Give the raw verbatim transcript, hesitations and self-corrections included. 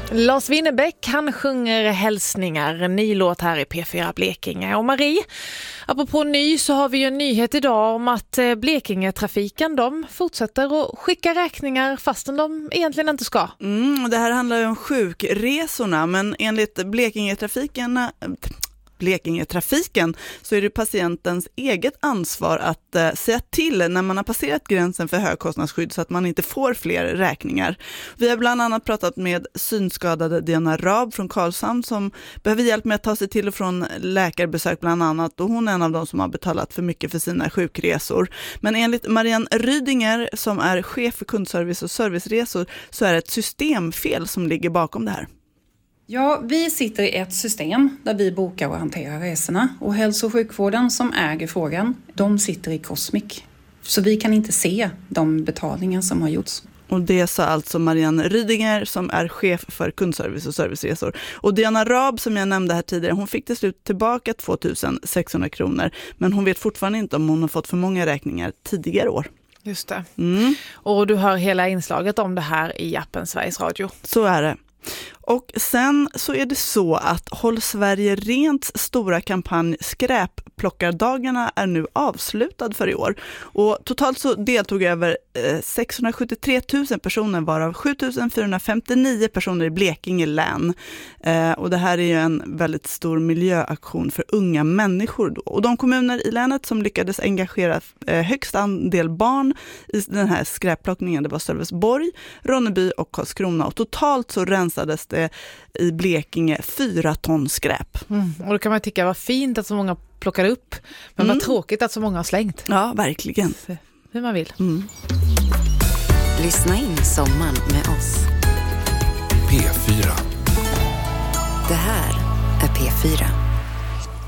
Lars Winnerbäck, han sjunger hälsningar, ny låt här i P fyra Blekinge. Och Marie, apropå ny så har vi ju en nyhet idag om att Blekinge-trafiken, de fortsätter att skicka räkningar fastän de egentligen inte ska. Mm, det här handlar ju om sjukresorna, men enligt Blekinge-trafiken... Blekinge-trafiken så är det patientens eget ansvar att eh, säga till när man har passerat gränsen för högkostnadsskydd så att man inte får fler räkningar. Vi har bland annat pratat med synskadade Diana Raab från Karlshamn som behöver hjälp med att ta sig till och från läkarbesök bland annat, och hon är en av de som har betalat för mycket för sina sjukresor. Men enligt Marianne Rydinger som är chef för kundservice och serviceresor så är det ett systemfel som ligger bakom det här. Ja, vi sitter i ett system där vi bokar och hanterar resorna. Och hälso- och sjukvården som äger frågan, de sitter i Cosmic. Så vi kan inte se de betalningar som har gjorts. Och det sa alltså Marianne Rydinger som är chef för kundservice och serviceresor. Och Diana Raab som jag nämnde här tidigare, hon fick till slut tillbaka två tusen sexhundra kronor. Men hon vet fortfarande inte om hon har fått för många räkningar tidigare år. Just det. Mm. Och du hör hela inslaget om det här i appen Sveriges Radio. Så är det. Och sen så är det så att Håll Sverige Rents stora kampanj Skräpplockardagarna är nu avslutad för i år. Och totalt så deltog över sexhundrasjuttiotre tusen personer, varav sju tusen fyrahundrafemtionio personer i Blekinge län. Eh, och det här är ju en väldigt stor miljöaktion för unga människor då. Och de kommuner i länet som lyckades engagera eh, högst andel barn i den här skräpplockningen, det var Sölvesborg, Ronneby och Karlskrona. Och totalt så rensades det i Blekinge fyra ton skräp. Mm. Och då kan man tycka vad fint att så många plockar upp, men mm. vad tråkigt att så många har slängt. Ja, verkligen. Hur man vill. Mm. Lyssna in sommaren med oss. P fyra. Det här är P fyra.